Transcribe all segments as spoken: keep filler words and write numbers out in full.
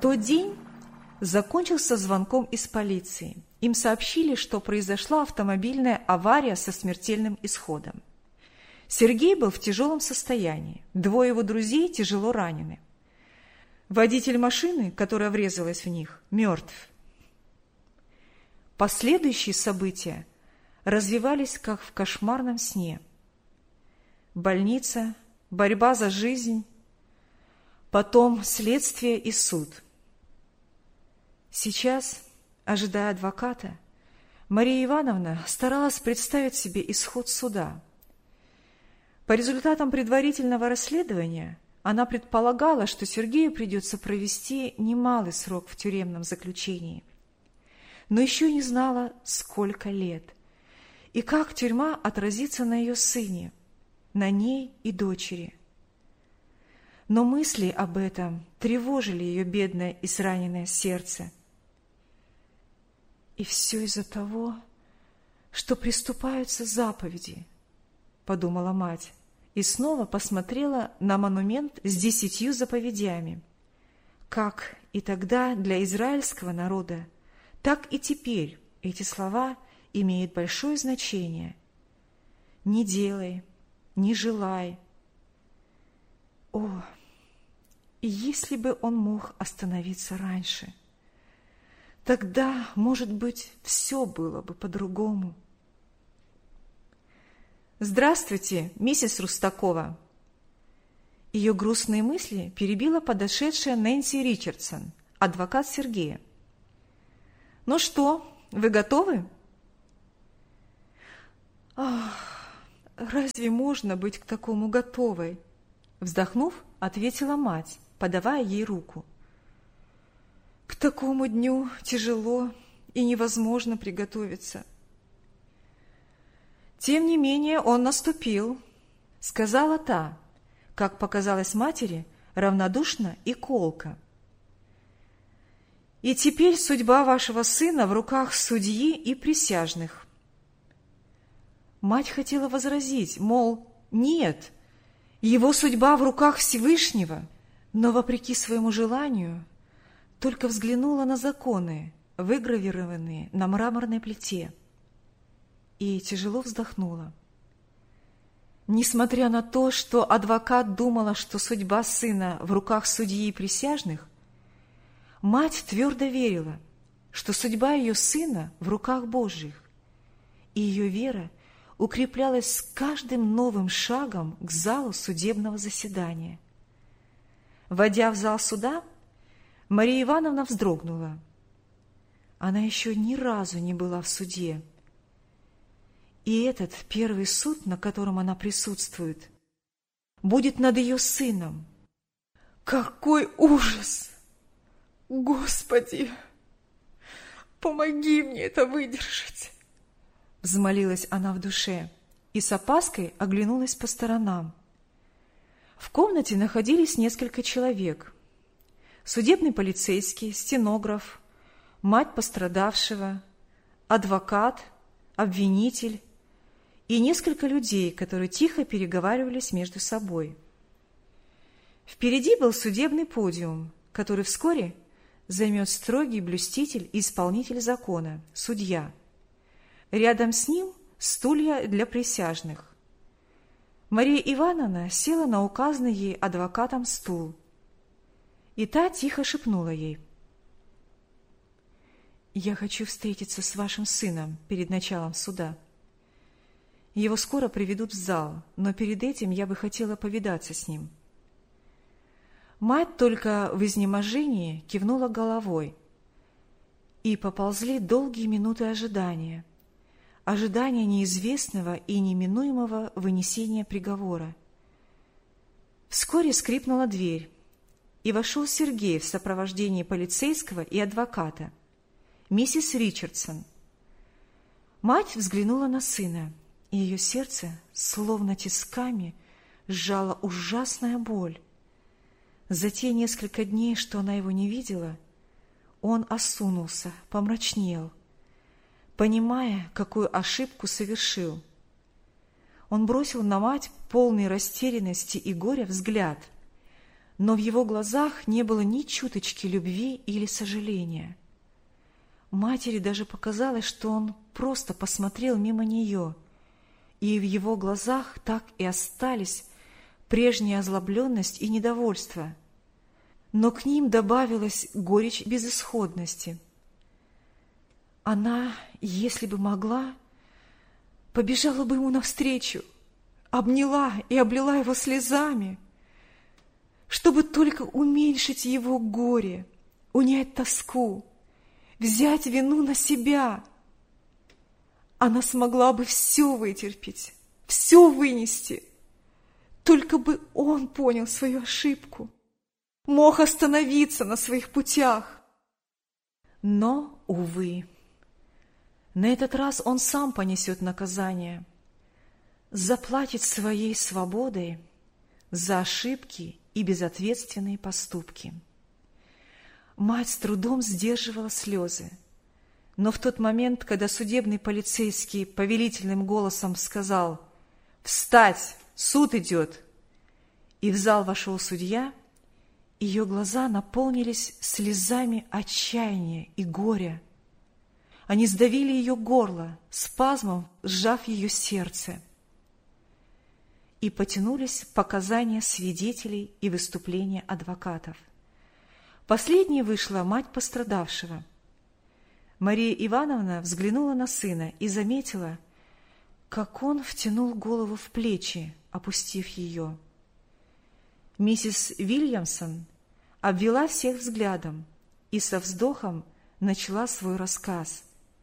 Тот день закончился звонком из полиции. Им сообщили, что произошла автомобильная авария со смертельным исходом. Сергей был в тяжелом состоянии, двое его друзей тяжело ранены. Водитель машины, которая врезалась в них, мертв. Последующие события развивались, как в кошмарном сне. Больница, борьба за жизнь, потом следствие и суд. Сейчас, ожидая адвоката, Мария Ивановна старалась представить себе исход суда. По результатам предварительного расследования она предполагала, что Сергею придется провести немалый срок в тюремном заключении, но еще не знала, сколько лет, и как тюрьма отразится на ее сыне, на ней и дочери. Но мысли об этом тревожили ее бедное израненное сердце. «И все из-за того, что приступаются заповеди», — подумала мать, и снова посмотрела на монумент с десятью заповедями. Как и тогда для израильского народа, так и теперь эти слова имеют большое значение. «Не делай, не желай». О, и если бы он мог остановиться раньше, тогда, может быть, все было бы по-другому. «Здравствуйте, миссис Рустакова!» Ее грустные мысли перебила подошедшая Нэнси Ричардсон, адвокат Сергея. «Ну что, вы готовы?» «Ах, разве можно быть к такому готовой?» Вздохнув, ответила мать, подавая ей руку. «К такому дню тяжело и невозможно приготовиться». «Тем не менее он наступил», — сказала та, как показалось матери, равнодушно и колко. «И теперь судьба вашего сына в руках судьи и присяжных». Мать хотела возразить, мол, нет, его судьба в руках Всевышнего, но, вопреки своему желанию, только взглянула на законы, выгравированные на мраморной плите, и тяжело вздохнула. Несмотря на то, что адвокат думала, что судьба сына в руках судьи и присяжных, мать твердо верила, что судьба ее сына в руках Божьих, и ее вера укреплялась с каждым новым шагом к залу судебного заседания. Войдя в зал суда, Мария Ивановна вздрогнула. Она еще ни разу не была в суде. И этот первый суд, на котором она присутствует, будет над ее сыном. Какой ужас! Господи, помоги мне это выдержать! Взмолилась она в душе и с опаской оглянулась по сторонам. В комнате находились несколько человек. Судебный полицейский, стенограф, мать пострадавшего, адвокат, обвинитель и несколько людей, которые тихо переговаривались между собой. Впереди был судебный подиум, который вскоре займет строгий блюститель и исполнитель закона, судья. Рядом с ним стулья для присяжных. Мария Ивановна села на указанный ей адвокатом стул, и та тихо шепнула ей: «Я хочу встретиться с вашим сыном перед началом суда. Его скоро приведут в зал, но перед этим я бы хотела повидаться с ним». Мать только в изнеможении кивнула головой, и поползли долгие минуты ожидания, ожидания неизвестного и неминуемого вынесения приговора. Вскоре скрипнула дверь, и вошел Сергей в сопровождении полицейского и адвоката, миссис Ричардсон. Мать взглянула на сына, и ее сердце, словно тисками, сжала ужасная боль. За те несколько дней, что она его не видела, он осунулся, помрачнел, понимая, какую ошибку совершил. Он бросил на мать полный растерянности и горя взгляд, но в его глазах не было ни чуточки любви или сожаления. Матери даже показалось, что он просто посмотрел мимо нее, и в его глазах так и остались прежняя озлобленность и недовольство, но к ним добавилась горечь безысходности. Она, если бы могла, побежала бы ему навстречу, обняла и облила его слезами, чтобы только уменьшить его горе, унять тоску, взять вину на себя. Она смогла бы все вытерпеть, все вынести, только бы он понял свою ошибку, мог остановиться на своих путях. Но, увы, на этот раз он сам понесет наказание, заплатит своей свободой за ошибки и безответственные поступки. Мать с трудом сдерживала слезы, но в тот момент, когда судебный полицейский повелительным голосом сказал «Встать! Суд идет!» и в зал вошел судья, ее глаза наполнились слезами отчаяния и горя. Они сдавили ее горло, спазмом сжав ее сердце. И потянулись показания свидетелей и выступления адвокатов. Последней вышла мать пострадавшего. Мария Ивановна взглянула на сына и заметила, как он втянул голову в плечи, опустив ее. Миссис Вильямсон обвела всех взглядом и со вздохом начала свой рассказ.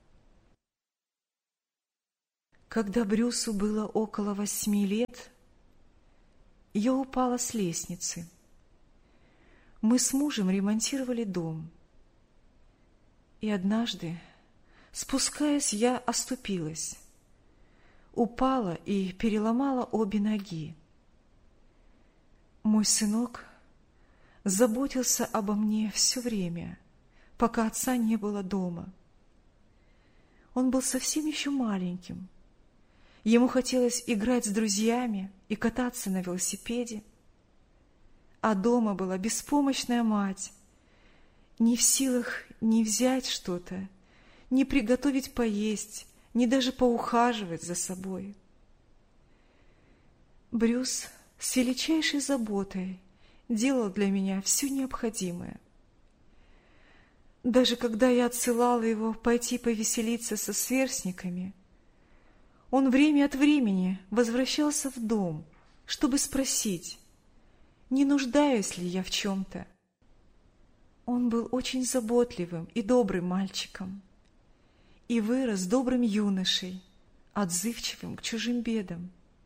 Когда Брюсу было около восьми лет, я упала с лестницы. Мы с мужем ремонтировали дом. И однажды, спускаясь, я оступилась, упала и переломала обе ноги. Мой сынок заботился обо мне все время, пока отца не было дома. Он был совсем еще маленьким. Ему хотелось играть с друзьями и кататься на велосипеде. А дома была беспомощная мать, не в силах ни взять что-то, ни приготовить поесть, ни даже поухаживать за собой. Брюс с величайшей заботой делал для меня все необходимое. Даже когда я отсылала его пойти повеселиться со сверстниками, он время от времени возвращался в дом, чтобы спросить, не нуждаюсь ли я в чем-то. Он был очень заботливым и добрым мальчиком и вырос добрым юношей, отзывчивым к чужим бедам.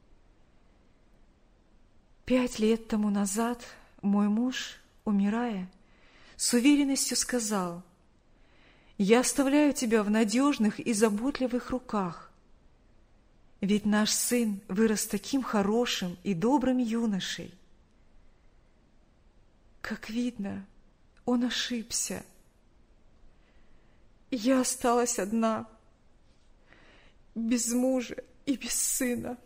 Пять лет тому назад мой муж, умирая, с уверенностью сказал: «Я оставляю тебя в надежных и заботливых руках, ведь наш сын вырос таким хорошим и добрым юношей». Как видно, он ошибся. Я осталась одна, без мужа и без сына.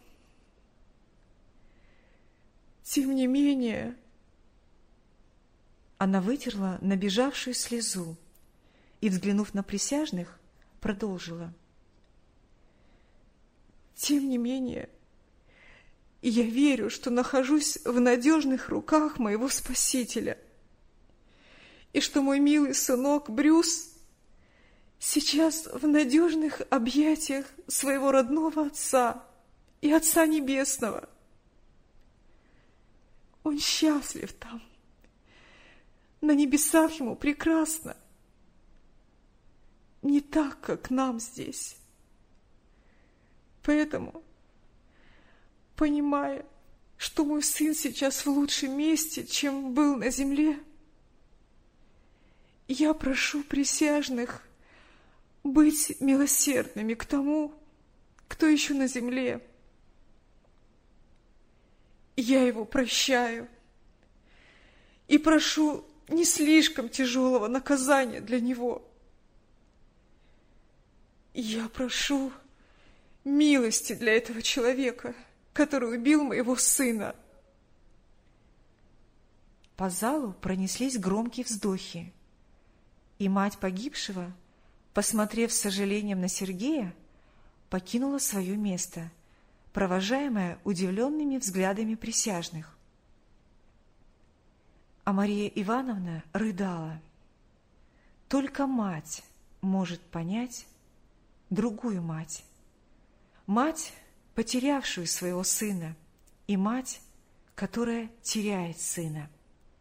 Тем не менее, она вытерла набежавшую слезу и, взглянув на присяжных, продолжила. Тем не менее, я верю, что нахожусь в надежных руках моего Спасителя, и что мой милый сынок Брюс сейчас в надежных объятиях своего родного Отца и Отца Небесного. Он счастлив там. На небесах ему прекрасно. Не так, как нам здесь. Поэтому, понимая, что мой сын сейчас в лучшем месте, чем был на земле, я прошу присяжных быть милосердными к тому, кто еще на земле. Я его прощаю и прошу не слишком тяжелого наказания для него. Я прошу милости для этого человека, который убил моего сына. По залу пронеслись громкие вздохи, и мать погибшего, посмотрев с сожалением на Сергея, покинула свое место, провожаемая удивленными взглядами присяжных. А Мария Ивановна рыдала. Только мать может понять другую мать. Мать, потерявшую своего сына, и мать, которая теряет сына.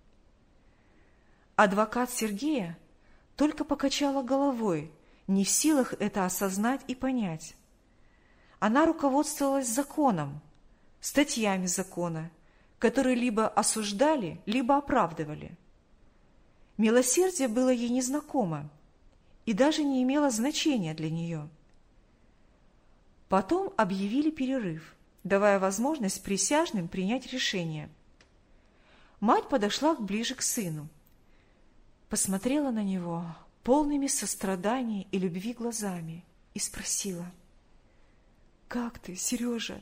Адвокат Сергея только покачала головой, не в силах это осознать и понять. Она руководствовалась законом, статьями закона, которые либо осуждали, либо оправдывали. Милосердие было ей незнакомо и даже не имело значения для нее. Потом объявили перерыв, давая возможность присяжным принять решение. Мать подошла ближе к сыну, посмотрела на него полными сострадания и любви глазами и спросила: «Как ты, Сережа?»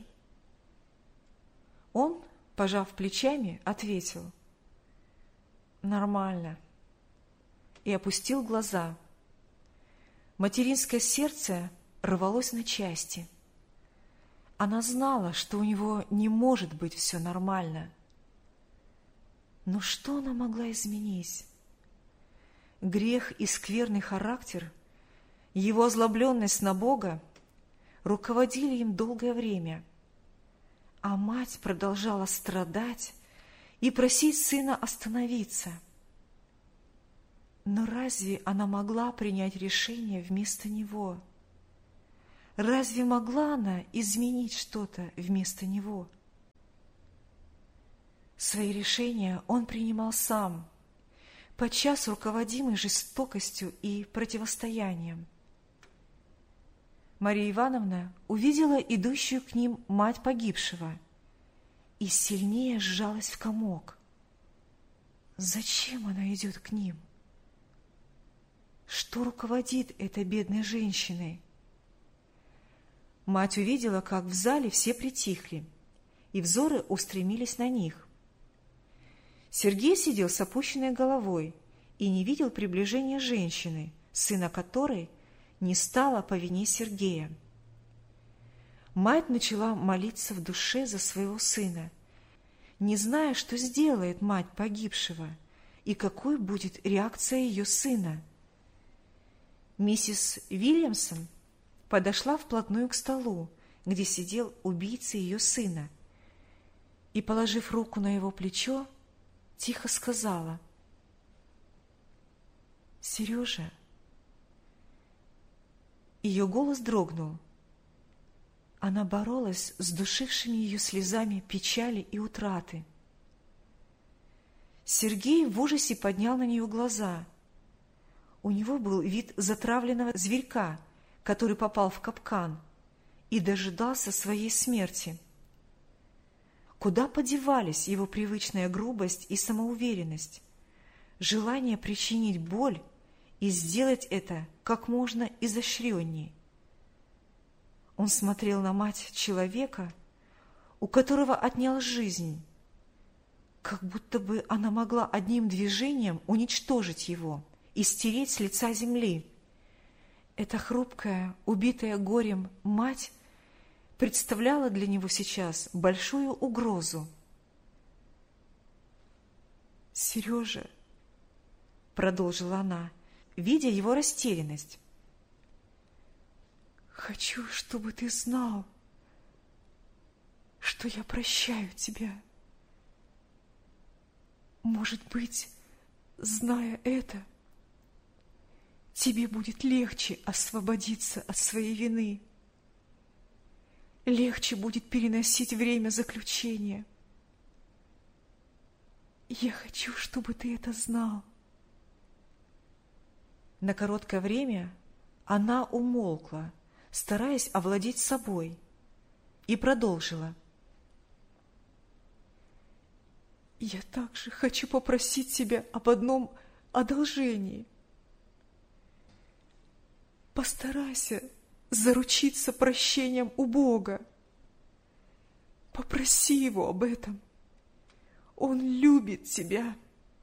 Он, пожав плечами, ответил: «Нормально», и опустил глаза. Материнское сердце рвалось на части. Она знала, что у него не может быть все нормально. Но что она могла изменить? Грех и скверный характер, его озлобленность на Бога руководили им долгое время, а мать продолжала страдать и просить сына остановиться. Но разве она могла принять решение вместо него? Разве могла она изменить что-то вместо него? Свои решения он принимал сам, подчас руководимый жестокостью и противостоянием. Мария Ивановна увидела идущую к ним мать погибшего и сильнее сжалась в комок. Зачем она идет к ним? Что руководит этой бедной женщиной? Мать увидела, как в зале все притихли, и взоры устремились на них. Сергей сидел с опущенной головой и не видел приближения женщины, сына которой не стало по вине Сергея. Мать начала молиться в душе за своего сына, не зная, что сделает мать погибшего и какой будет реакция ее сына. Миссис Вильямсон подошла вплотную к столу, где сидел убийца ее сына, и, положив руку на его плечо, тихо сказала: «Сережа». Ее голос дрогнул. Она боролась с душившими ее слезами печали и утраты. Сергей в ужасе поднял на нее глаза. У него был вид затравленного зверька, который попал в капкан и дожидался своей смерти. Куда подевались его привычная грубость и самоуверенность, желание причинить боль и сделать это как можно изощренней? Он смотрел на мать человека, у которого отнял жизнь, как будто бы она могла одним движением уничтожить его и стереть с лица земли. Эта хрупкая, убитая горем мать представляла для него сейчас большую угрозу. «Сережа», — продолжила она, видя его растерянность, — «хочу, чтобы ты знал, что я прощаю тебя. Может быть, зная это, тебе будет легче освободиться от своей вины. Легче будет переносить время заключения. Я хочу, чтобы ты это знал». На короткое время она умолкла, стараясь овладеть собой, и продолжила: «Я также хочу попросить тебя об одном одолжении. Постарайся заручиться прощением у Бога. Попроси Его об этом. Он любит тебя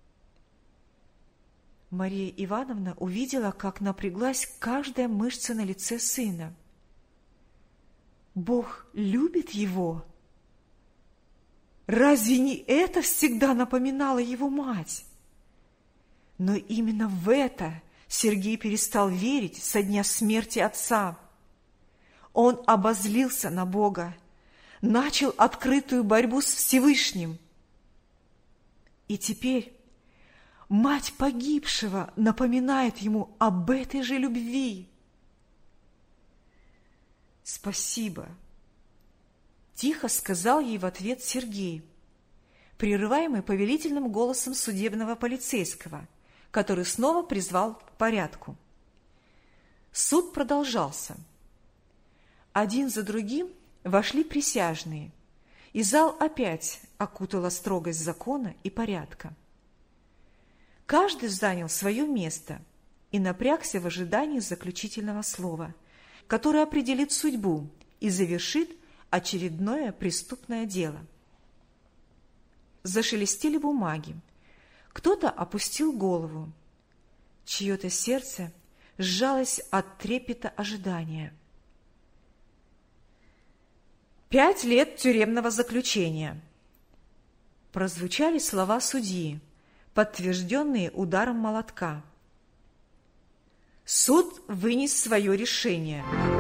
Мария Ивановна увидела, как напряглась каждая мышца на лице сына. Бог любит его? Разве не это всегда напоминала его мать? Но именно в это Сергей перестал верить со дня смерти отца. Он обозлился на Бога, начал открытую борьбу с Всевышним. И теперь мать погибшего напоминает ему об этой же любви. «Спасибо», — тихо сказал ей в ответ Сергей, прерываемый повелительным голосом судебного полицейского, который снова призвал к порядку. Суд продолжался. Один за другим вошли присяжные, и зал опять окутала строгость закона и порядка. Каждый занял свое место и напрягся в ожидании заключительного слова, которое определит судьбу и завершит очередное преступное дело. Зашелестели бумаги. Кто-то опустил голову. Чье-то сердце сжалось от трепета ожидания. «Пять лет тюремного заключения!» Прозвучали слова судьи, подтвержденные ударом молотка. Суд вынес свое решение.